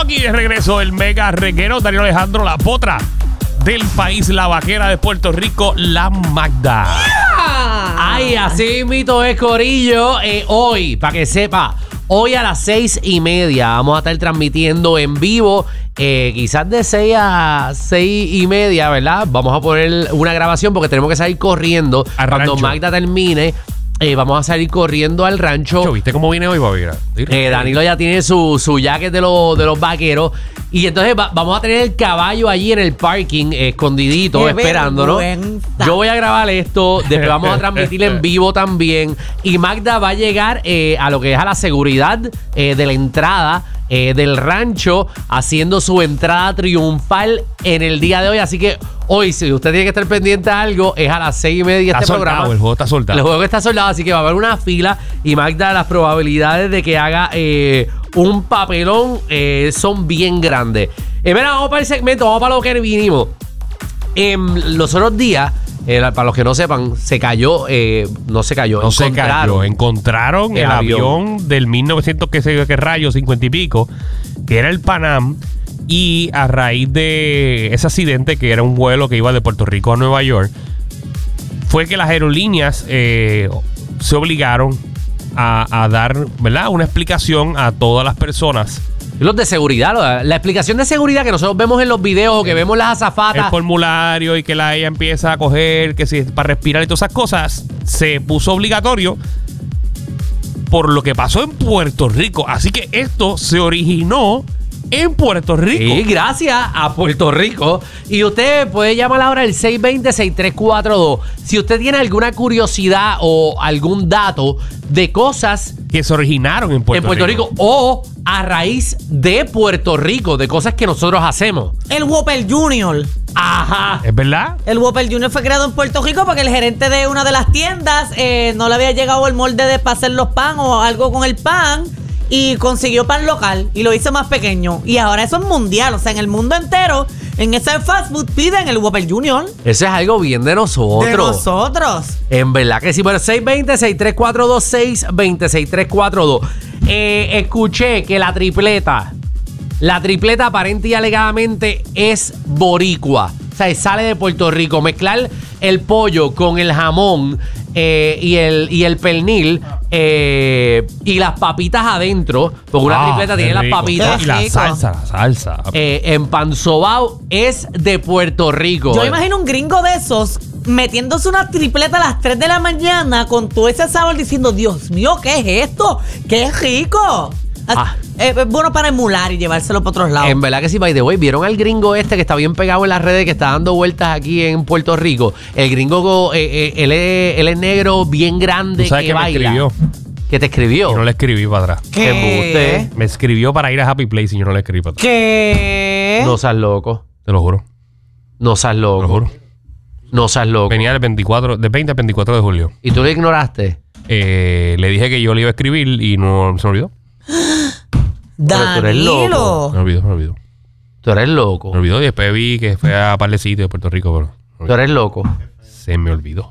Aquí de regreso el mega reguero Daniel Alejandro, la potra del país, la vaquera de Puerto Rico, la Magda. Ay, así mito es, corillo. Hoy, para que sepa, hoy a las 6:30 vamos a estar transmitiendo en vivo, quizás de 6 a 6:30, ¿verdad? Vamos a poner una grabación porque tenemos que salir corriendo. Cuando Magda termine, vamos a salir corriendo al rancho. ¿Viste cómo viene hoy, Bobira? Danilo ya tiene su jacket de los vaqueros. Y entonces vamos a tener el caballo allí en el parking, escondidito, esperándonos. Yo voy a grabar esto, después vamos a transmitir en vivo también. Y Magda va a llegar a lo que es a la seguridad de la entrada del rancho, haciendo su entrada triunfal en el día de hoy. Así que hoy, si usted tiene que estar pendiente a algo, es a las 6:30 este programa. El juego está soldado. El juego está soldado, así que va a haber una fila. Y Magda, las probabilidades de que haga un papelón son bien grandes. Mira, vamos para el segmento, vamos para lo que vinimos. Los otros días, para los que no sepan, se cayó, encontraron el avión del 1900, que rayo, 50 y pico, que era el Pan Am. Y a raíz de ese accidente, que era un vuelo que iba de Puerto Rico a Nueva York, fue que las aerolíneas se obligaron a dar, ¿verdad?, una explicación a todas las personas. Los de seguridad, la explicación de seguridad que nosotros vemos en los videos o que vemos las azafatas. El formulario y que ella empieza a coger, que si es para respirar y todas esas cosas, se puso obligatorio por lo que pasó en Puerto Rico. Así que esto se originó en Puerto Rico. Sí, gracias a Puerto Rico. Y usted puede llamar ahora al 620-6342. Si usted tiene alguna curiosidad o algún dato de cosas que se originaron en Puerto Rico o a raíz de Puerto Rico, de cosas que nosotros hacemos. El Whopper Junior. Ajá. ¿Es verdad? El Whopper Junior fue creado en Puerto Rico porque el gerente de una de las tiendas no le había llegado el molde para hacer los pan o algo con el pan. Y consiguió pan local y lo hizo más pequeño. Y ahora eso es mundial. O sea, en el mundo entero, en ese fast food piden el Whopper Junior. Eso es algo bien de nosotros. De nosotros. En verdad que sí. Bueno, 620-6342, 620-6342. Escuché que la tripleta aparente y alegadamente es boricua. O sea, sale de Puerto Rico. Mezclar el pollo con el jamón y el pernil y las papitas adentro, porque una tripleta tiene las papitas. Y la salsa. Empanzobao es de Puerto Rico. Yo imagino un gringo de esos metiéndose una tripleta a las 3 de la mañana con todo ese sabor diciendo, Dios mío, ¿qué es esto? ¡Qué rico! Es bueno para emular y llevárselo para otros lados. En verdad que sí, by the way, ¿vieron al gringo que está bien pegado en las redes, que está dando vueltas aquí en Puerto Rico? El gringo, él es negro, bien grande, ¿sabes que baila? Me escribió. ¿Que te escribió? Y no le escribí para atrás. ¿Qué? Me escribió para ir a Happy Place y yo no le escribí para atrás. ¿Qué? No seas loco. Te lo juro. No seas loco. Te lo juro. No seas loco. Venía del 20 al 24 de julio. ¿Y tú lo ignoraste? Le dije que yo le iba a escribir y no se me olvidó. Danilo. Tú eres loco. Me olvidó. Tú eres loco. Me olvidó y después vi que fue a par de sitios de Puerto Rico, pero tú eres loco. Se me olvidó.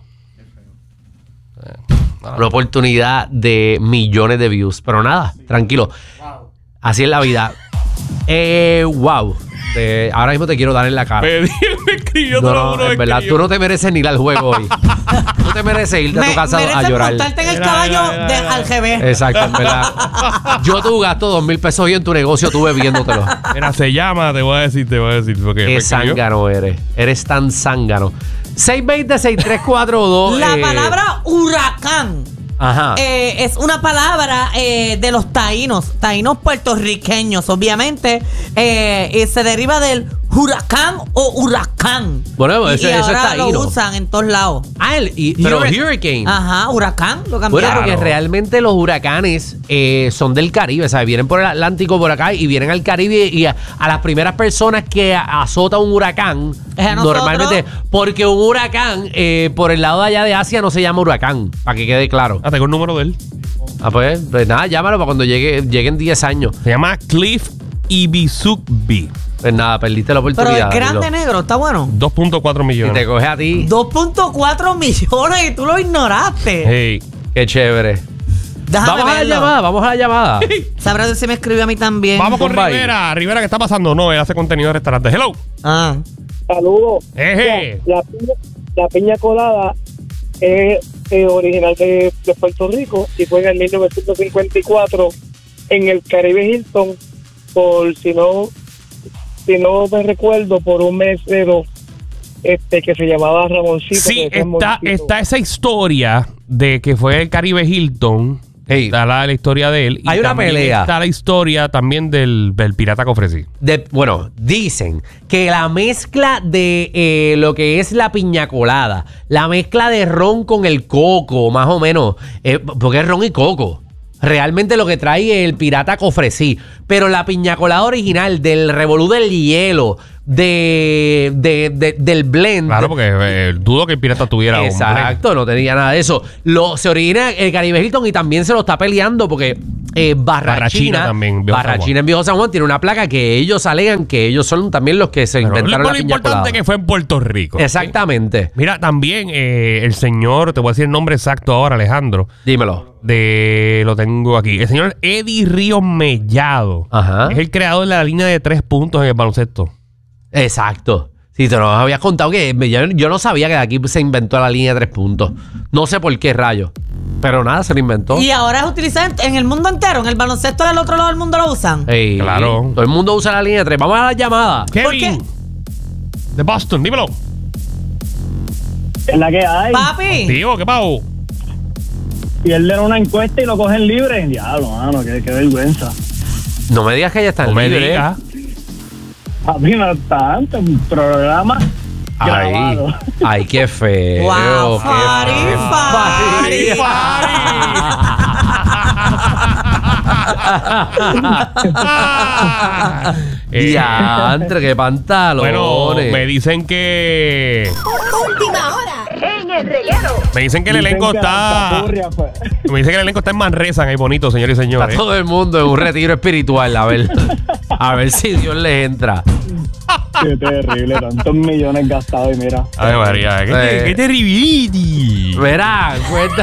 Una oportunidad de millones de views. Pero nada, tranquilo. Así es la vida. Wow. Ahora mismo te quiero dar en la cara. Me escribió en verdad, tú no te mereces ni ir al juego hoy. Tú te mereces irte a tu casa a llorar. Montarte en el caballo de algebé. Exacto, en verdad. Yo tú gasto $2,000 y en tu negocio tú bebiéndotelo. Mira, se llama, te voy a decir. Porque qué zángano eres. Eres tan zángano. 620-6342. La palabra huracán. Ajá. Es una palabra de los taínos puertorriqueños, obviamente. Se deriva del huracán o huracán. Bueno, eso es taíno. Lo usan en todos lados. Pero hurricane. Ajá, huracán, lo cambiaron. Bueno, porque realmente los huracanes son del Caribe, ¿sabes? Vienen por el Atlántico por acá y vienen al Caribe y a las primeras personas que azota un huracán, normalmente, porque un huracán por el lado de allá de Asia no se llama huracán, para que quede claro. Tengo el número de él. Pues nada, llámalo para cuando lleguen 10 años. Se llama Cliff Ibizugbi. Pues nada, perdiste la oportunidad. Pero es grande, negro, está bueno. 2.4 millones. Y te coge a ti. 2.4 millones y tú lo ignoraste. Hey. Qué chévere. Déjame verlo. Vamos a la llamada. Sabrá si se me escribió a mí también. Vamos con Zumba ahí. Rivera. Rivera, ¿qué está pasando? No, él hace contenido de restaurantes. Hello. Ah. Saludos. Eje. La piña colada es original de Puerto Rico y fue en el 1954 en el Caribe Hilton, por si no me recuerdo, por un mesero que se llamaba Ramoncito. Sí, que decía está esa historia de que fue el Caribe Hilton. Hey. Está la historia de él. Y Hay una también pelea. Está la historia también del pirata que ofrecí. Bueno, dicen que la mezcla de lo que es la piña colada, la mezcla de ron con el coco, más o menos, porque es ron y coco. Realmente lo que trae el pirata que ofrecí. Pero la piña colada original, del revolú del hielo, del blend. Claro, porque dudo que el pirata tuviera un blend. Exacto, no tenía nada de eso. Se origina el Caribe Hilton y también se lo está peleando porque Barrachina también, Viejo San Juan. Barrachina en Viejo San Juan tiene una placa que ellos alegan que ellos son también los que se Pero inventaron lo la piña importante colada. que fue en Puerto Rico. Exactamente. Mira, también el señor, te voy a decir el nombre exacto ahora, Alejandro. Dímelo. Lo tengo aquí. El señor Eddie Ríos Mellado. Ajá. Es el creador de la línea de 3 puntos en el baloncesto. Exacto. Si te lo habías contado que yo no sabía que de aquí se inventó la línea de 3 puntos. No sé por qué rayos. Pero nada, se lo inventó. Y ahora es utilizado en el mundo entero. En el baloncesto del otro lado del mundo lo usan. Ey, Claro. Todo el mundo usa la línea de 3. Vamos a la llamada. Kevin. De Boston, dímelo. Es la que hay. Papi. Tío, ¿qué pasó? Pierden una encuesta y lo cogen libre. Diablo, mano, qué vergüenza. No me digas que ya están No me libres. digas. A mí no tanto, un programa grabado. Ay, qué feo. Wow, qué Fari, feo. Fari. Diantre, qué pantalones. Bueno, me dicen que. Última hora en el reguero. Me dicen que el elenco está. Me dicen que el elenco está en Manresa, ahí bonito, señores y Está señores. todo el mundo en un retiro espiritual, a ver si Dios les entra. Qué terrible, tantos millones gastados y mira. Ay, María, qué terribility. Verá,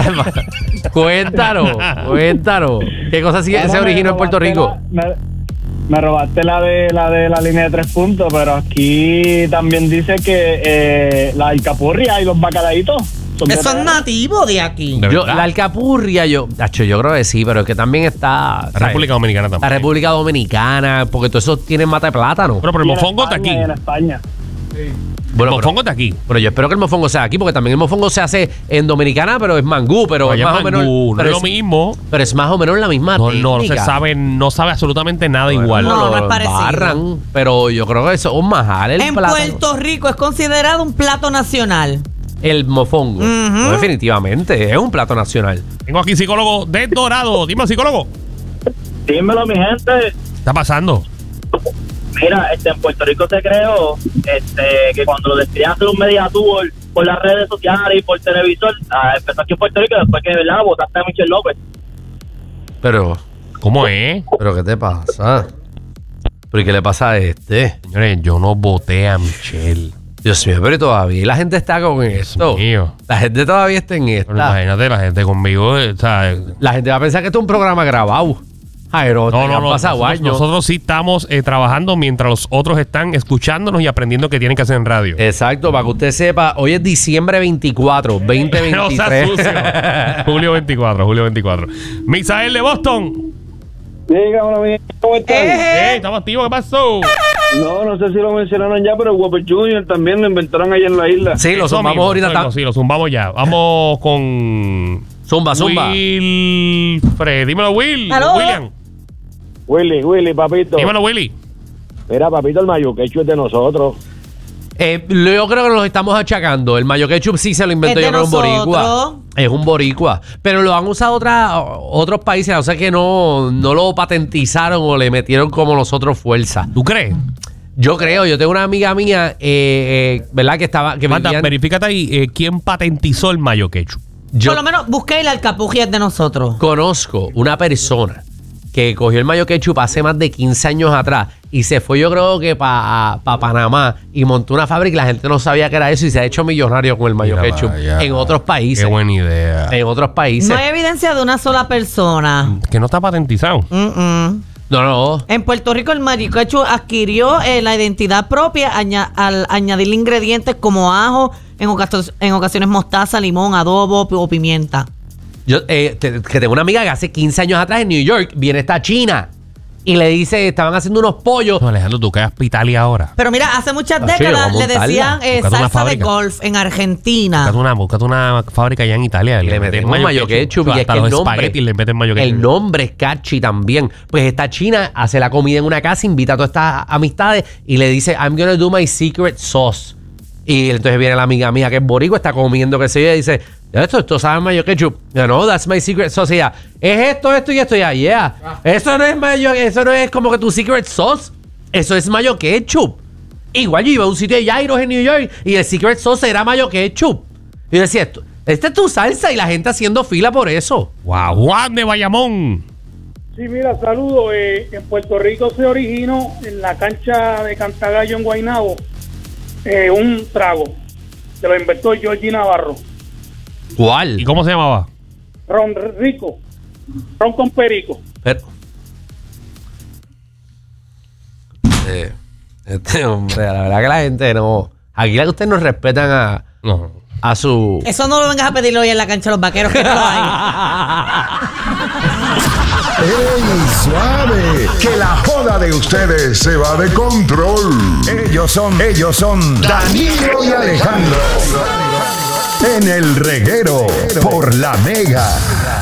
cuéntanos. ¿Qué cosa se originó en Puerto Rico? Me robaste la de la línea de 3 puntos, pero aquí también dice que la alcapurria y los bacalaitos son Eso es nativo de aquí. ¿De verdad? La alcapurria, yo creo que sí, pero es que también está La República Dominicana la también. República Dominicana, porque todo eso tiene mata de plátano. Pero el mofongo está aquí. En España. Bueno, el mofongo está aquí. pero yo espero que el mofongo sea aquí, porque también el mofongo se hace en Dominicana, pero es mangú, pero es Allá más en o menos. Mangú, no pero es lo mismo. Pero es más o menos la misma No se técnica. sabe, no sabe absolutamente nada igual. No, no es Lo parecido. barran, pero yo creo que eso es un majal el En plátano. Puerto Rico es considerado un plato nacional. El mofongo. No, definitivamente, es un plato nacional. Tengo aquí psicólogo de Dorado. Dime, psicólogo. Dímelo, mi gente. ¿Qué está pasando? Mira, en Puerto Rico se creó que cuando lo decidí hacer un media tour por las redes sociales y por televisor, empezó aquí en Puerto Rico después que, ¿verdad?, votaste a Michelle López. Pero, ¿Cómo es? ¿qué te pasa? ¿Pero y qué le pasa a este? Señores, yo no voté a Michelle. Dios mío, pero todavía la gente está con esto. mío. La gente todavía está en Pero esta. imagínate, la gente conmigo, o sea, La gente va a pensar que esto es un programa grabado. Ay, no, han pasado años. Nosotros sí estamos trabajando mientras los otros están escuchándonos y aprendiendo qué tienen que hacer en radio. Exacto, para que usted sepa, hoy es diciembre 24, 2023. No seas sucio. Julio 24. Misael de Boston. Dígame, mi gente, ¿cómo están? Estamos activos, ¿qué pasó? No sé si lo mencionaron ya, pero Whopper Jr. también lo inventaron allá en la isla. Sí, lo Eso zumbamos mismo, ahorita. eso mismo, sí, lo zumbamos ya. Vamos con Zumba. Wilfred. Dímelo, Will. ¿Aló? William. Willy, papito. Dímelo, Willy. Mira, papito, el mayo quechu es de nosotros. Yo creo que nos estamos achacando. El mayo ketchup sí se lo inventó, Es de yo creo, un boricua. nosotros. Es un boricua. Pero lo han usado otros países. O sea que no lo patentizaron o le metieron como nosotros fuerza. ¿Tú crees? Yo creo, yo tengo una amiga mía, ¿verdad? Que Manda, vivían- verifícate ahí quién patentizó el mayo ketchup. yo Por lo menos busqué la alcapurria es de nosotros. conozco una persona que cogió el mayo ketchup hace más de 15 años atrás y se fue, yo creo que para Panamá y montó una fábrica y la gente no sabía que era eso y se ha hecho millonario con el mayo Mira, ketchup vaya. en otros países. Qué buena idea. En otros países. No hay evidencia de una sola persona. Que no está patentizado. No. En Puerto Rico el mayo ketchup adquirió la identidad propia al añadirle ingredientes como ajo, en ocasiones mostaza, limón, adobo o pimienta. Yo que tengo una amiga que hace 15 años atrás en New York viene esta china y le dice, estaban haciendo unos pollos. No, Alejandro, tú quedas Italia ahora. Pero mira, hace muchas Nacho, décadas vamos a le decían Búscate una salsa de fábrica. golf en Argentina. Búscate una fábrica allá en Italia. Le metemos mayo ketchup y es hasta que los el nombre, espaguetis le meten mayo ketchup. el nombre es catchy también. Pues esta china hace la comida en una casa, invita a todas estas amistades y le dice, I'm gonna do my secret sauce. Y entonces viene la amiga mía que es boricua, está comiendo, qué sé yo, y dice, esto sabe mayo ketchup. Yo, no, that's my secret sauce. Y ella, es esto y esto. Ya, yeah. Eso no es mayo, eso no es como que tu secret sauce. Eso es mayo ketchup. Igual yo iba a un sitio de gyros en New York y el secret sauce era mayo ketchup. Y yo decía, esta es tu salsa y la gente haciendo fila por eso. Wow, Juan de Bayamón. Sí, mira, saludo. En Puerto Rico se originó en la cancha de Cantagallo en Guaynabo un trago que lo inventó Georgie Navarro. ¿Cuál? ¿Y cómo se llamaba? Ron rico, ron con perico. Pero, este hombre, la verdad que la gente no. Aquí la que ustedes no respetan No. a su. Eso no lo vengas a pedirlo hoy en la cancha de los vaqueros que no hay. ¡Ey, suave! Que la joda de ustedes se va de control. Ellos son Danilo y Alejandro. En el reguero por La Mega.